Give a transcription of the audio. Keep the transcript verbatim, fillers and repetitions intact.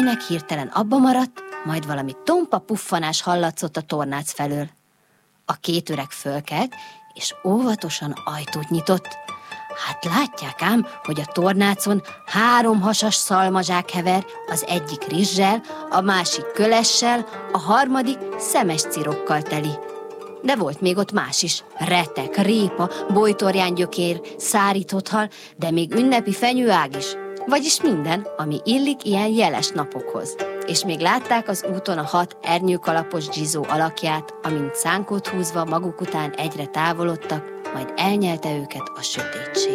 Nek hirtelen abba maradt, majd valami tompa puffanás hallatszott a tornác felől. A két öreg fölkelt, és óvatosan ajtót nyitott. Hát látják ám, hogy a tornácon három hasas szalmazsák hever, az egyik rizssel, a másik kölessel, a harmadik szemes cirokkal teli. De volt még ott más is, retek, répa, bojtorjángyökér, szárított hal, de még ünnepi fenyőág is. Vagyis minden, ami illik ilyen jeles napokhoz. És még látták az úton a hat ernyőkalapos Gizó alakját, amint szánkót húzva maguk után egyre távolodtak, majd elnyelte őket a sötétség.